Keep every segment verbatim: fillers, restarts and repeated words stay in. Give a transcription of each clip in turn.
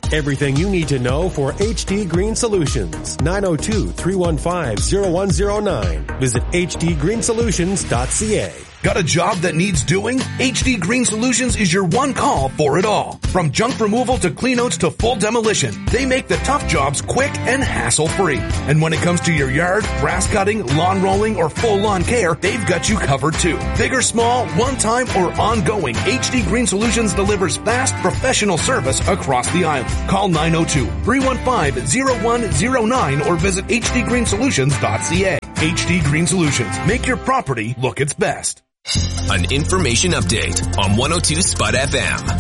Everything you need to know for H D Green Solutions. nine oh two, three one five, oh one oh nine. Visit h d green solutions dot c a. Got a job that needs doing? H D Green Solutions is your one call for it all. From junk removal to cleanouts to full demolition, they make the tough jobs quick and hassle-free. And when it comes to your yard, grass cutting, lawn rolling, or full lawn care, they've got you covered too. Big or small, one-time or ongoing, H D Green Solutions delivers fast, professional service across the island. Call nine oh two, three one five, oh one oh nine or visit h d green solutions dot c a. H D Green Solutions. Make your property look its best. An information update on one oh two Spud F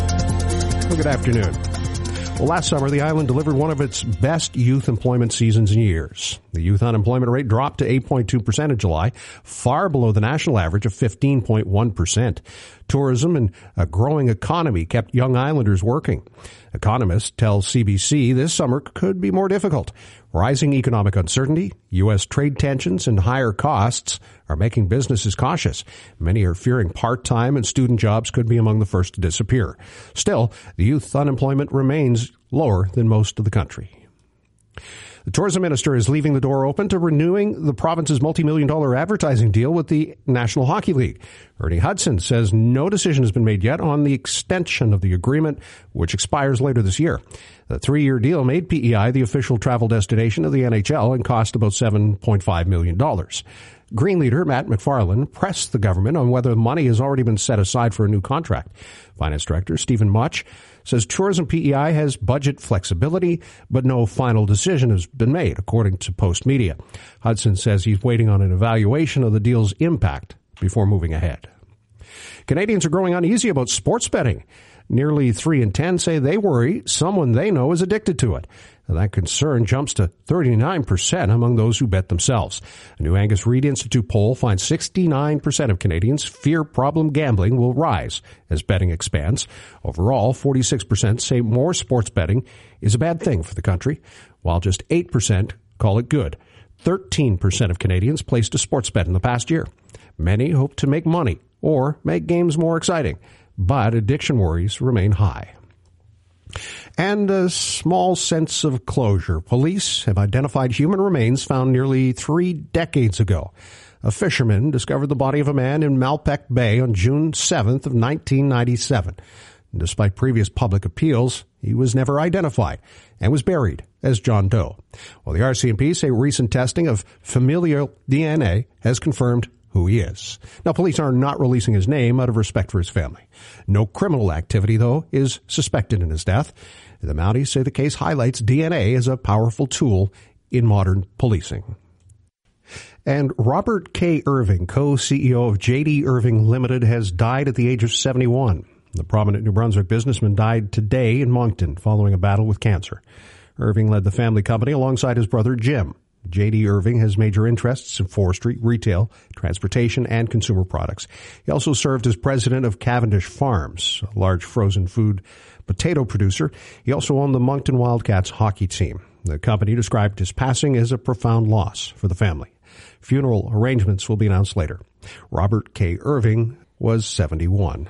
M. Well, good afternoon. Well, last summer, the island delivered one of its best youth employment seasons in years. The youth unemployment rate dropped to eight point two percent in July, far below the national average of fifteen point one percent. Tourism and a growing economy kept young islanders working. Economists tell C B C this summer could be more difficult. Rising economic uncertainty, U S trade tensions, and higher costs are making businesses cautious. Many are fearing part-time and student jobs could be among the first to disappear. Still, the youth unemployment remains lower than most of the country. The tourism minister is leaving the door open to renewing the province's multi-million dollar advertising deal with the National Hockey League. Ernie Hudson says no decision has been made yet on the extension of the agreement, which expires later this year. The three-year deal made P E I the official travel destination of the N H L and cost about seven point five million dollars. Green leader Matt McFarland pressed the government on whether money has already been set aside for a new contract. Finance Director Stephen Much says Tourism P E I has budget flexibility, but no final decision has been made, according to Post Media. Hudson says he's waiting on an evaluation of the deal's impact before moving ahead. Canadians are growing uneasy about sports betting. Nearly three in ten say they worry someone they know is addicted to it. And that concern jumps to thirty-nine percent among those who bet themselves. A new Angus Reid Institute poll finds sixty-nine percent of Canadians fear problem gambling will rise as betting expands. Overall, forty-six percent say more sports betting is a bad thing for the country, while just eight percent call it good. thirteen percent of Canadians placed a sports bet in the past year. Many hope to make money or make games more exciting, but addiction worries remain high. And a small sense of closure. Police have identified human remains found nearly three decades ago. A fisherman discovered the body of a man in Malpeque Bay on June seventh of nineteen ninety-seven. And despite previous public appeals, he was never identified and was buried as John Doe. Well, the R C M P say recent testing of familial D N A has confirmed who he is. Now, police are not releasing his name out of respect for his family. No criminal activity, though, is suspected in his death. The Mounties say the case highlights D N A as a powerful tool in modern policing. And Robert K. Irving, co-C E O of J D. Irving Limited, has died at the age of seventy-one. The prominent New Brunswick businessman died today in Moncton following a battle with cancer. Irving led the family company alongside his brother Jim. J D. Irving has major interests in forestry, retail, transportation, and consumer products. He also served as president of Cavendish Farms, a large frozen food potato producer. He also owned the Moncton Wildcats hockey team. The company described his passing as a profound loss for the family. Funeral arrangements will be announced later. Robert K. Irving was seventy-one.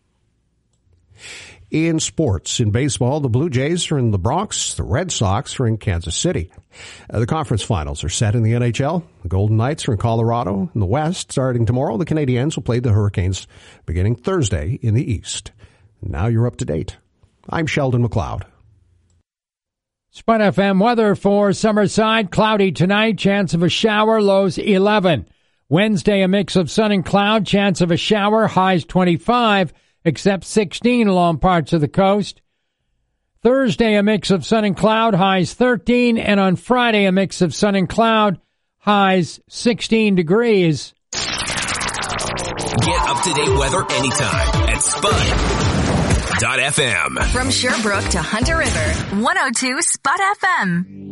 In sports, in baseball, the Blue Jays are in the Bronx, the Red Sox are in Kansas City. Uh, the conference finals are set in the N H L. The Golden Knights are in Colorado. In the West, starting tomorrow, the Canadiens will play the Hurricanes beginning Thursday in the East. Now you're up to date. I'm Sheldon McLeod. Spud F M weather for Summerside. Cloudy tonight, chance of a shower, lows eleven. Wednesday, a mix of sun and cloud, chance of a shower, highs twenty-five. Except sixteen along parts of the coast. Thursday, a mix of sun and cloud, highs thirteen, and on Friday, a mix of sun and cloud, highs sixteen degrees. Get up-to-date weather anytime at Spud dot F M. From Sherbrooke to Hunter River, one oh two Spud F M.